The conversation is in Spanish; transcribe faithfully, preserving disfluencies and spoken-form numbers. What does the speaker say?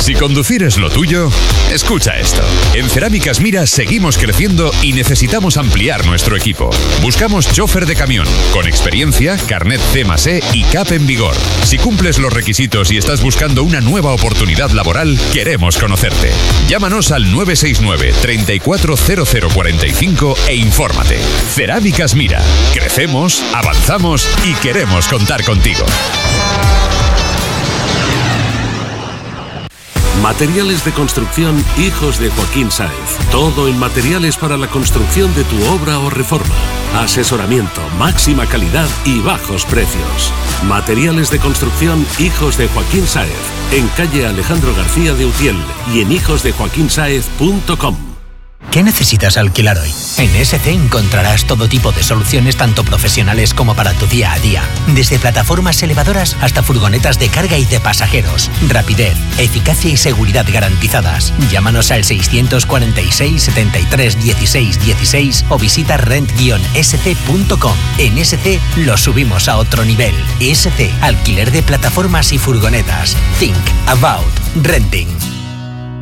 Si conducir es lo tuyo, escucha esto. En Cerámicas Mira seguimos creciendo y necesitamos ampliar nuestro equipo. Buscamos chofer de camión, con experiencia, carnet C más E y C A P en vigor. Si cumples los requisitos y estás buscando una nueva oportunidad laboral, queremos conocerte. Llámanos al nueve seis nueve, treinta y cuatro cero cero cuarenta y cinco e infórmate. Cerámicas Mira. Crecemos, avanzamos y queremos contar contigo. Materiales de construcción Hijos de Joaquín Sáez. Todo en materiales para la construcción de tu obra o reforma. Asesoramiento, máxima calidad y bajos precios. Materiales de construcción Hijos de Joaquín Sáez. En calle Alejandro García de Utiel y en hijos de joaquín sáez punto com. ¿Qué necesitas alquilar hoy? En S C encontrarás todo tipo de soluciones tanto profesionales como para tu día a día. Desde plataformas elevadoras hasta furgonetas de carga y de pasajeros. Rapidez, eficacia y seguridad garantizadas. Llámanos al seiscientos cuarenta y seis, setenta y tres, dieciséis, dieciséis o visita rent guion s c punto com. En S C lo subimos a otro nivel. S C, alquiler de plataformas y furgonetas. Think about renting.